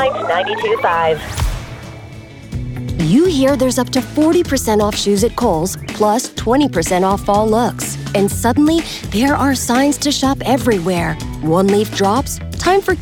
Hines 92.5. You hear there's up to 40% off shoes at Kohl's, plus 20% off fall looks. And suddenly, there are signs to shop everywhere. One leaf drops, time for